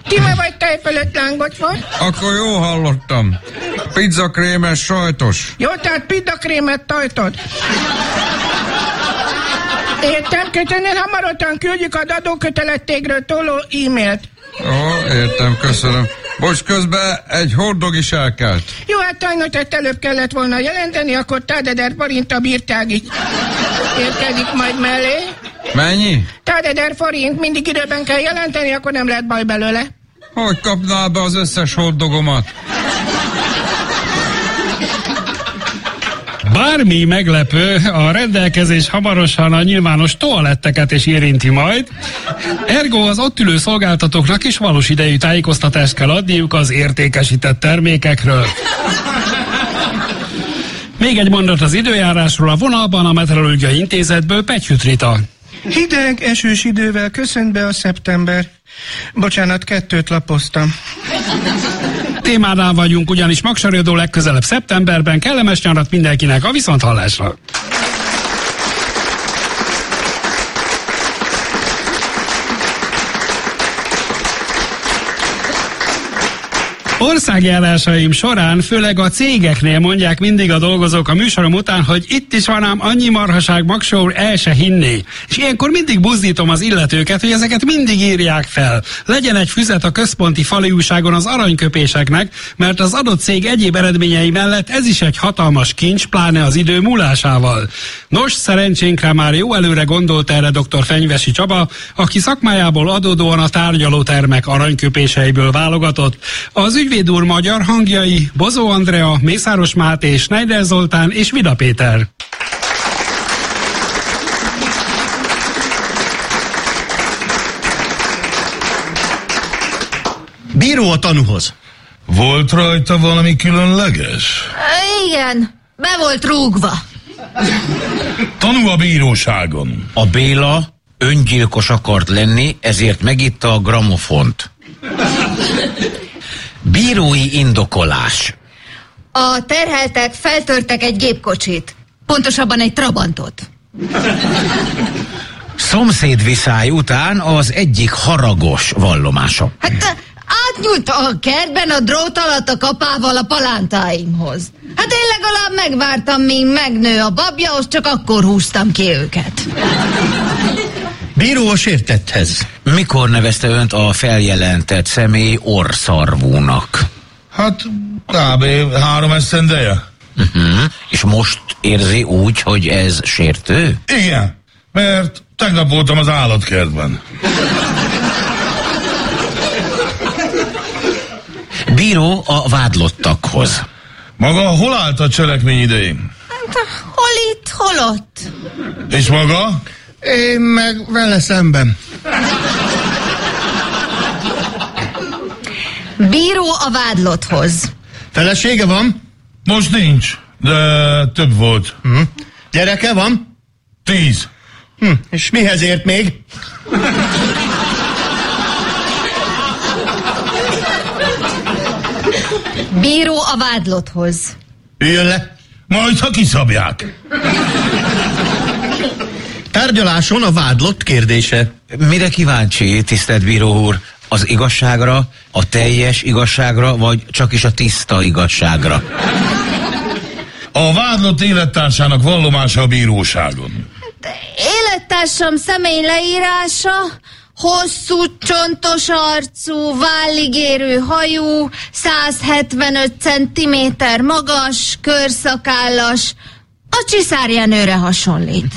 Tima vagy tej fölött lángot van? Akkor jó hallottam. Pizzakrémes sajtos. Jó, tehát pizzakrémet tajtod. Értem, köszönöm, hamarosan küldjük az adókötelezettségről szóló e-mailt. Ó, értem, köszönöm. Most közben egy hordog is elkelt. Jó, hát sajnos ezt előbb kellett volna jelenteni, akkor 100 000 forint a bírság is érkezik majd mellé. Mennyi? 100 000 forint, mindig időben kell jelenteni, akkor nem lehet baj belőle. Hogy kapnál be az összes hordogomat? Bármi meglepő, a rendelkezés hamarosan a nyilvános toaletteket is érinti majd. Ergo az ott ülő szolgáltatóknak is valós idejű tájékoztatást kell adniuk az értékesített termékekről. Még egy mondat az időjárásról, a vonalban a Meteorológiai Intézetből Pettyüt Rita. Hideg, esős idővel köszönt be a szeptember. Bocsánat, 2 lapoztam. Témánál vagyunk, ugyanis Magsarédó legközelebb szeptemberben. Kellemes nyarat mindenkinek, a viszonthallásra! Országjárásaim során, főleg a cégeknél mondják mindig a dolgozók a műsorom után, hogy itt is van ám annyi marhaság, Magsó el se hinné. És ilyenkor mindig buzdítom az illetőket, hogy ezeket mindig írják fel. Legyen egy füzet a központi fali újságon az aranyköpéseknek, mert az adott cég egyéb eredményei mellett ez is egy hatalmas kincs, pláne az idő múlásával. Nos, szerencsénkre már jó előre gondolt erre dr. Fenyvesi Csaba, aki szakmájából adódóan a tárgyalótermek aranyköpéseiből válogatott. Az ügyvéd úr magyar hangjai: Bozó Andrea, Mészáros Máté, Schneider Zoltán és Vida Péter. Bíró a tanúhoz. Volt rajta valami különleges? Igen, be volt rúgva. Tanú a bíróságon. A Béla öngyilkos akart lenni, ezért megitta a gramofont. Bírói indokolás. A terheltek feltörtek egy gépkocsit. Pontosabban egy Trabantot. Szomszédviszály után az egyik haragos vallomása. Hát átnyúlt a kertben a drót alatt a kapával a palántáimhoz. Hát én legalább megvártam, míg megnő a babjahoz, csak akkor húztam ki őket. Bíró a sértetthez. Mikor nevezte önt a feljelentett személy orrszarvúnak? Hát kb. 3 esztendeje. És most érzi úgy, hogy ez sértő? Igen, mert tegnap voltam az állatkertben. Bíró a vádlottakhoz. Maga hol állt a cselekmény idején? Hol itt, hol ott? És maga? Én meg vele szemben. Bíró a vádlotthoz. Felesége van? Most nincs, de több volt. Gyereke van? 10. És mihez ért még? Bíró a vádlotthoz. Üljön le. Majd, ha kiszabják. Tárgyaláson a vádlott kérdése. Mire kíváncsi, tisztelt bíró úr? Az igazságra, a teljes igazságra, vagy csak is a tiszta igazságra? A vádlott élettársának vallomása a bíróságon. Élettársam személy leírása: hosszú, csontos arcú, vállig érő hajú, 175 cm magas, körszakállas, a csiszárjenőre hasonlít.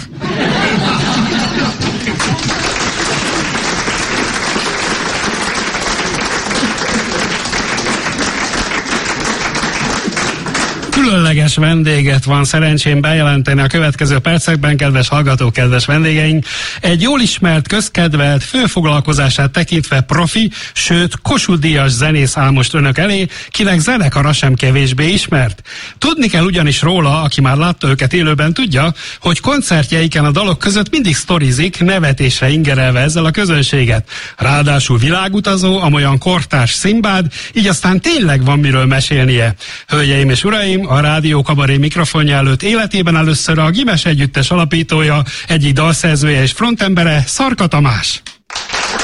Különleges vendéget van szerencsém bejelenteni a következő percekben, kedves hallgatók, kedves vendégeink. Egy jól ismert, közkedvelt, főfoglalkozását tekintve profi, sőt Kossuth-díjas zenész áll most önök elé, kinek zenekara sem kevésbé ismert. Tudni kell ugyanis róla, aki már látta őket élőben, tudja, hogy koncertjeiken a dalok között mindig sztorizik, nevetésre ingerelve ezzel a közönséget. Ráadásul világutazó, amolyan kortárs Szimbád, így aztán tényleg van miről mesélnie. Hölgyeim és uraim, a Rádió Kabaré mikrofonja előtt életében először a Gimes Együttes alapítója, egyik dalszerzője és frontembere, Szarka Tamás.